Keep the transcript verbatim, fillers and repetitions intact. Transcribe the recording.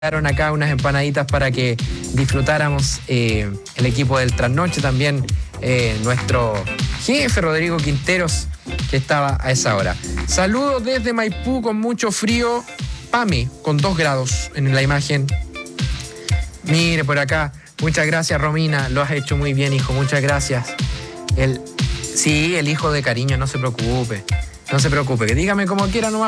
acá unas empanaditas para que disfrutáramos eh, el equipo del Trasnoche, también eh, nuestro jefe Rodrigo Quinteros, que estaba a esa hora. Saludos desde Maipú con mucho frío. Pame, con dos grados en la imagen. Mire por acá. Muchas gracias, Romina. Lo has hecho muy bien, hijo. Muchas gracias. El, sí, el hijo de cariño, no se preocupe. No se preocupe. Que dígame como quiera nomás.